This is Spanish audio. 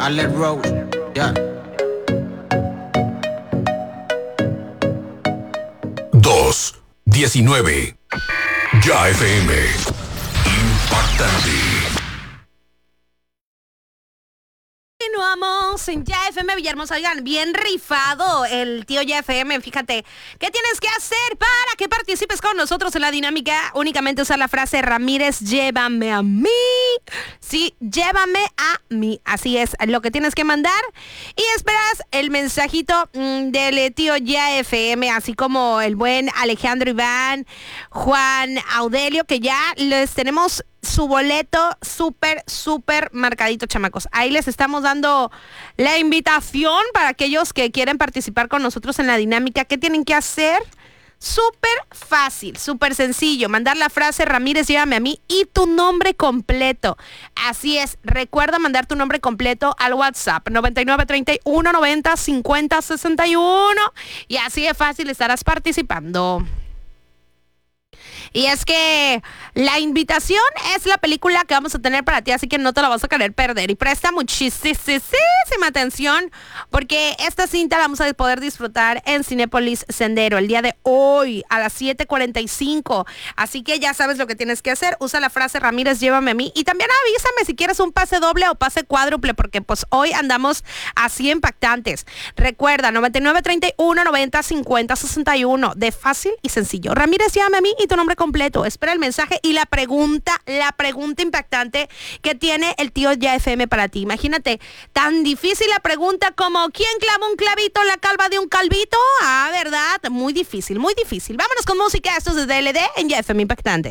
Alert Road, ya. 2:19. Ya FM. Impactante. Continuamos en Ya FM Villahermosa. Oigan, bien rifado el tío Ya FM. Fíjate, ¿qué tienes que hacer para que participes con nosotros en la dinámica? Únicamente usar la frase Ramírez, llévame a mí. Sí, llévame a mí. Así es lo que tienes que mandar. Y esperas el mensajito del tío Ya FM, así como el buen Alejandro Iván, Juan Audelio, que ya les tenemos su boleto súper marcadito, chamacos. Ahí les estamos dando la invitación para aquellos que quieren participar con nosotros en la dinámica. ¿Qué tienen que hacer? Súper fácil, súper sencillo. Mandar la frase Ramírez, llévame a mí y tu nombre completo. Así es, recuerda mandar tu nombre completo al WhatsApp 9931 90 50 61 y así de fácil estarás participando. Y es que la invitación es la película que vamos a tener para ti, así que no te la vas a querer perder. Y presta muchísima atención porque esta cinta la vamos a poder disfrutar en Cinépolis Sendero el día de hoy a las 7:45. Así que ya sabes lo que tienes que hacer. Usa la frase Ramírez, llévame a mí. Y también avísame si quieres un pase doble o pase cuádruple, porque pues hoy andamos así impactantes. Recuerda, 9931 90 50 61. De fácil y sencillo. Ramírez, llévame a mí y tu nombre completo. Espera el mensaje y la pregunta impactante que tiene el tío Ya FM para ti. Imagínate, tan difícil la pregunta como ¿quién clava un clavito en la calva de un calvito? Ah, ¿verdad? Muy difícil. Vámonos con música. Esto es de DLD en Ya FM Impactante.